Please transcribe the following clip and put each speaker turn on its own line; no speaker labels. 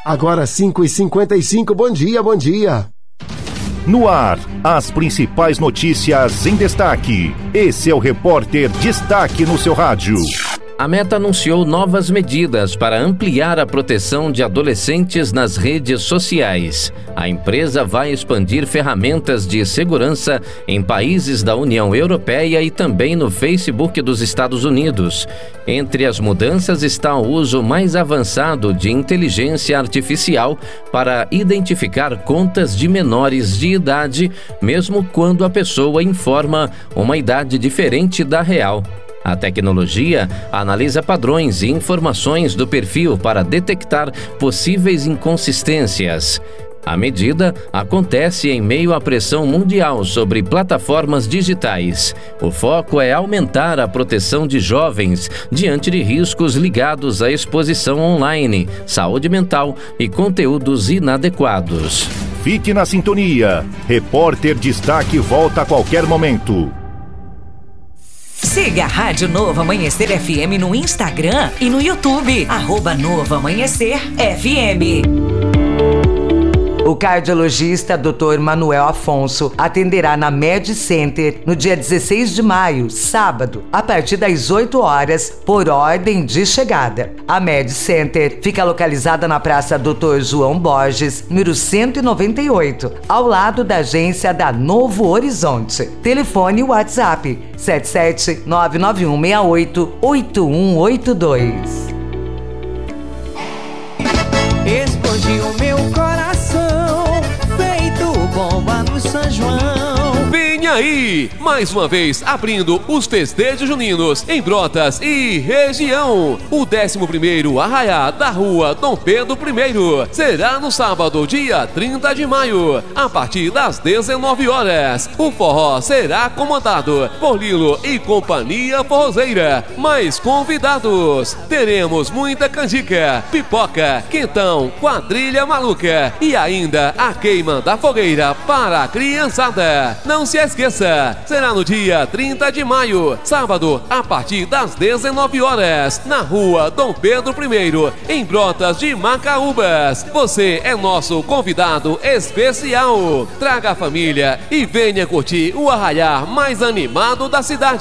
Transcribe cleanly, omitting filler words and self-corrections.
Agora 5h55, bom dia, bom dia.
No ar, as principais notícias em destaque. Esse é o Repórter Destaque no seu rádio.
A Meta anunciou novas medidas para ampliar a proteção de adolescentes nas redes sociais. A empresa vai expandir ferramentas de segurança em países da União Europeia e também no Facebook dos Estados Unidos. Entre as mudanças está o uso mais avançado de inteligência artificial para identificar contas de menores de idade, mesmo quando a pessoa informa uma idade diferente da real. A tecnologia analisa padrões e informações do perfil para detectar possíveis inconsistências. A medida acontece em meio à pressão mundial sobre plataformas digitais. O foco é aumentar a proteção de jovens diante de riscos ligados à exposição online, saúde mental e conteúdos inadequados.
Fique na sintonia. Repórter Destaque volta a qualquer momento.
Siga a Rádio Novo Amanhecer FM no Instagram e no YouTube. @Novo Amanhecer FM. O cardiologista Dr. Manuel Afonso atenderá na Med Center no dia 16 de maio, sábado, a partir das 8 horas, por ordem de chegada. A Med Center fica localizada na Praça Dr. João Borges, número 198, ao lado da agência da Novo Horizonte. Telefone WhatsApp 77991688182.
Explodiu meu coração, feito bomba no São João.
Vem aí, mais uma vez abrindo os festejos juninos em Brotas e região. O 11º Arraiá da Rua Dom Pedro I será no sábado, dia 30 de maio, a partir das 19 horas. O forró será comandado por Lilo e Companhia Forrozeira. Mais convidados, teremos muita canjica, pipoca, quentão, quadrilha maluca e ainda a queima da fogueira para a criançada. Não se esqueça, será no dia 30 de maio, sábado, a partir das 19 horas, na Rua Dom Pedro I, em Brotas de Macaúbas. Você é nosso convidado especial. Traga a família e venha curtir o arraiá mais animado da cidade.